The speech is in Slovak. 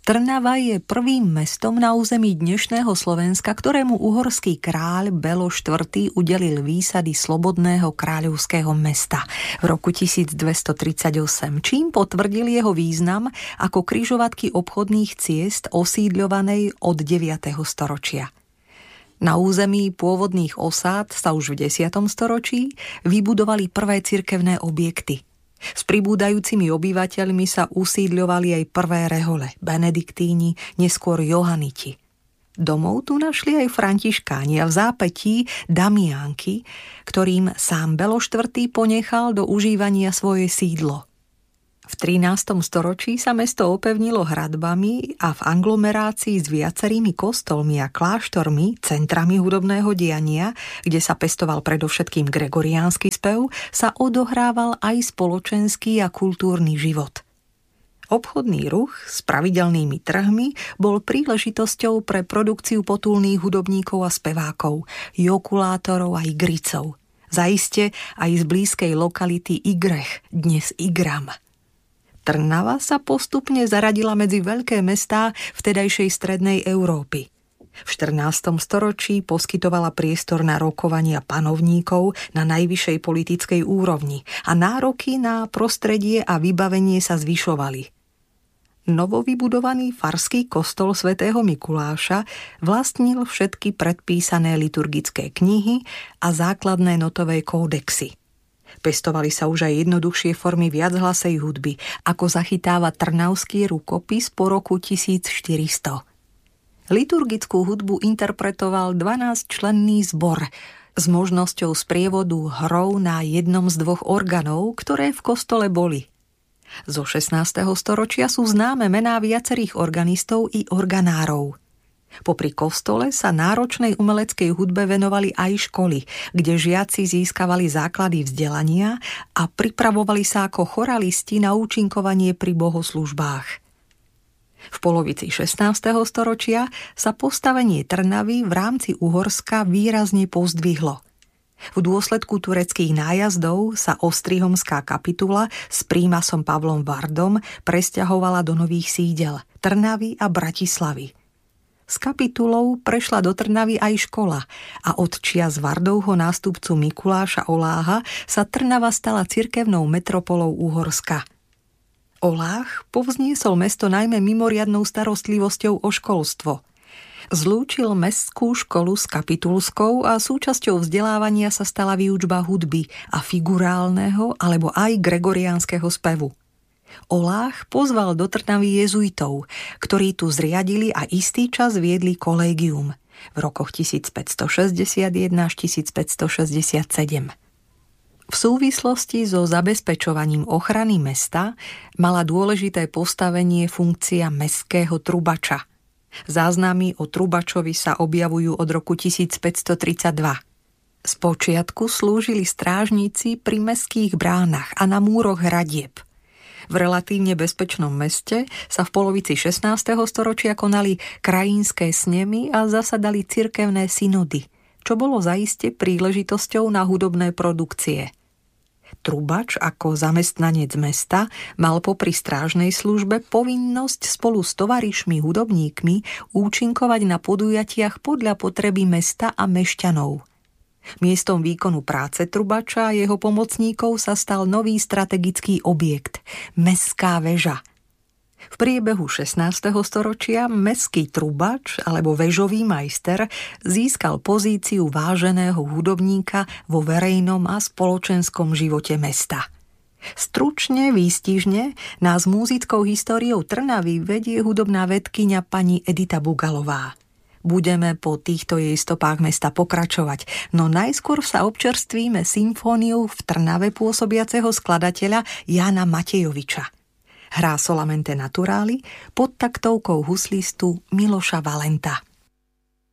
Trnava je prvým mestom na území dnešného Slovenska, ktorému uhorský kráľ Belo IV. Udelil výsady slobodného kráľovského mesta v roku 1238, čím potvrdil jeho význam ako križovatky obchodných ciest osídľovanej od 9. storočia. Na území pôvodných osád sa už v 10. storočí vybudovali prvé cirkevné objekty. S pribúdajúcimi obyvateľmi sa usídľovali aj prvé rehole, benediktíni, neskôr johaniti. Domov tu našli aj františkáni a v zápätí damiánky, ktorým sám Belo IV. Ponechal do užívania svoje sídlo. V 13. storočí sa mesto opevnilo hradbami a v aglomerácii s viacerými kostolmi a kláštormi, centrami hudobného diania, kde sa pestoval predovšetkým gregoriánsky spev, sa odohrával aj spoločenský a kultúrny život. Obchodný ruch s pravidelnými trhmi bol príležitosťou pre produkciu potulných hudobníkov a spevákov, jokulátorov a igricov. Zaiste aj z blízkej lokality Igrech, dnes Igram. Trnava sa postupne zaradila medzi veľké mestá vtedajšej strednej Európy. V 14. storočí poskytovala priestor na rokovania panovníkov na najvyššej politickej úrovni a nároky na prostredie a vybavenie sa zvyšovali. Novovybudovaný farský kostol svätého Mikuláša vlastnil všetky predpísané liturgické knihy a základné notové kódexy. Pestovali sa už aj jednoduchšie formy viachlasej hudby, ako zachytáva trnavský rukopis po roku 1400. Liturgickú hudbu interpretoval 12-členný zbor s možnosťou sprievodu hrou na jednom z 2 organov, ktoré v kostole boli. Zo 16. storočia sú známe mená viacerých organistov i organárov. Popri kostole sa náročnej umeleckej hudbe venovali aj školy, kde žiaci získavali základy vzdelania a pripravovali sa ako choralisti na účinkovanie pri bohoslužbách. V polovici 16. storočia sa postavenie Trnavy v rámci Uhorska výrazne pozdvihlo. V dôsledku tureckých nájazdov sa ostrihomská kapitula s prímasom Pavlom Vardom presťahovala do nových sídel Trnavy a Bratislavy. S kapitulou prešla do Trnavy aj škola a od čias Vardovho nástupcu Mikuláša Oláha sa Trnava stala cirkevnou metropolou Uhorska. Oláh povzniesol mesto najmä mimoriadnou starostlivosťou o školstvo. Zlúčil mestskú školu s kapitulskou a súčasťou vzdelávania sa stala výučba hudby a figurálneho alebo aj gregoriánskeho spevu. Oláh pozval do Trnavy jezuitov, ktorí tu zriadili a istý čas viedli kolégium v rokoch 1561 až 1567. V súvislosti so zabezpečovaním ochrany mesta mala dôležité postavenie funkcia mestského trubača. Záznamy o trubačovi sa objavujú od roku 1532. Spočiatku slúžili strážnici pri mestských bránach a na múroch hradieb. V relatívne bezpečnom meste sa v polovici 16. storočia konali krajinské snemy a zasadali cirkevné synody, čo bolo zaiste príležitosťou na hudobné produkcie. Trubač ako zamestnanec mesta mal popri strážnej službe povinnosť spolu s tovarišmi hudobníkmi účinkovať na podujatiach podľa potreby mesta a mešťanov. Miestom výkonu práce trubača a jeho pomocníkov sa stal nový strategický objekt – mestská väža. V priebehu 16. storočia mestský trubač alebo väžový majster získal pozíciu váženého hudobníka vo verejnom a spoločenskom živote mesta. Stručne, výstižne nás múzickou históriou Trnavy vedie hudobná vedkyňa pani Edita Bugalová. Budeme po týchto jej stopách mesta pokračovať, no najskôr sa občerstvíme symfóniou v Trnave pôsobiaceho skladateľa Jána Matejoviča. Hrá Solamente Naturali pod taktovkou huslistu Miloša Valenta.